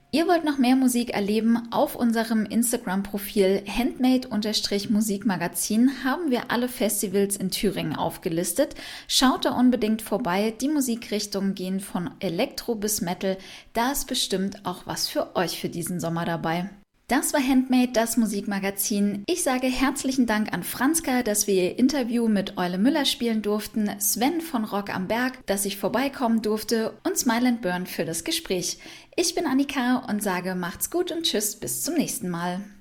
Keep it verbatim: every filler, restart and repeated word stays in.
Ihr wollt noch mehr Musik erleben? Auf unserem Instagram-Profil Handmade-Musikmagazin haben wir alle Festivals in Thüringen aufgelistet. Schaut da unbedingt vorbei. Die Musikrichtungen gehen von Elektro bis Metal. Da ist bestimmt auch was für euch für diesen Sommer dabei. Das war Handmade, das Musikmagazin. Ich sage herzlichen Dank an Franzka, dass wir ihr Interview mit Eule Müller spielen durften, Sven von Rock am Berg, dass ich vorbeikommen durfte und Smile and Burn für das Gespräch. Ich bin Annika und sage macht's gut und tschüss, bis zum nächsten Mal.